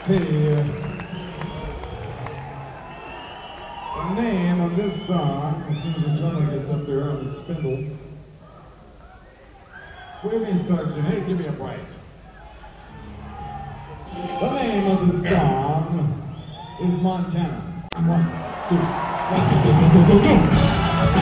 The name of this song, as soon as the drummer gets up there on the spindle, Whitney starts in, hey, give me a break. The name of the song is Montana. 1, 2, 1, 2, go, go, go, go.